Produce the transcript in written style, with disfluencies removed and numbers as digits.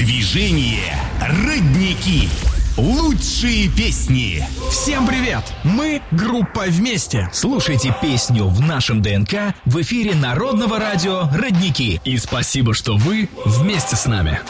Движение «Родники». Лучшие песни. Всем привет! Мы группа «Вместе». Слушайте песню в нашем ДНК в эфире Народного радио «Родники». И спасибо, что вы вместе с нами.